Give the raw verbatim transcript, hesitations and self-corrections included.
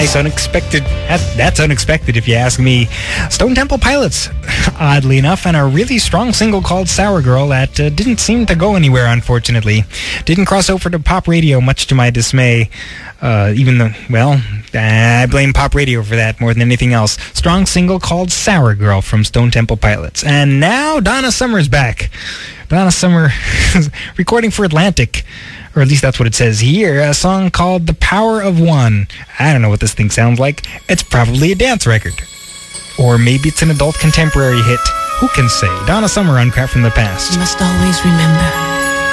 Nice, unexpected. That, that's unexpected if you ask me. Stone Temple Pilots, oddly enough, and a really strong single called Sour Girl that uh, didn't seem to go anywhere, unfortunately. Didn't cross over to pop radio, much to my dismay. Uh, even though, well, I blame pop radio for that more than anything else. Strong single called Sour Girl from Stone Temple Pilots. And now Donna Summer's back. Donna Summer recording for Atlantic. Or at least that's what it says here. A song called The Power of One. I don't know what this thing sounds like. It's probably a dance record. Or maybe it's an adult contemporary hit. Who can say? Donna Summer on Crap from the Past. You must always remember